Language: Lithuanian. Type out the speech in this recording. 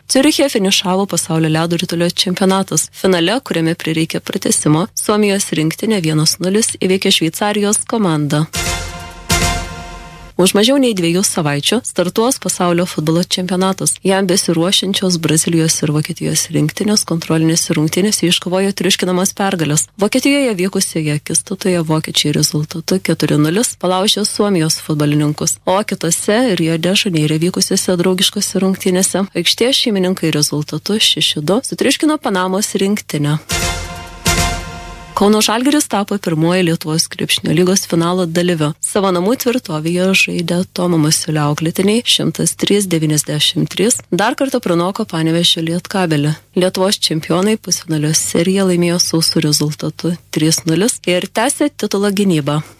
Ciuriche finišavo pasaulio ledo ritulio čempionatas. Finale, kuriame prireikė pratęsimo, Suomijos rinktinė 1-0 įveikė Šveicarijos komandą. Už mažiau nei 2 savaičių startuos pasaulio futbolo čempionatas. Jam besiruošiančios Brazilijos ir Vokietijos rinktinės kontrolinėse rungtynėse iškovojo triuškinamas pergalės. Vokietijoje vykusioje akistatoje vokiečiai rezultatu 4-0 palaužė Suomijos futbolininkus, o kitose Rio de Žaneire vykusiose draugiškose rungtynėse aikštės šeimininkai rezultatu 6-2 sutriuškino Panamos rinktinę. Kauno Žalgiris tapo pirmoji Lietuvos krepšinio lygos finalo dalyviu. Savo namų tvirtovėje žaidė Tomo Masiulio auklėtiniai 103-93, dar kartą pranoko Panevėžio Lietkabelį. Lietuvos čempionai pusfinalio seriją laimėjo sausu rezultatu 3-0 ir tęsė titulo gynybą.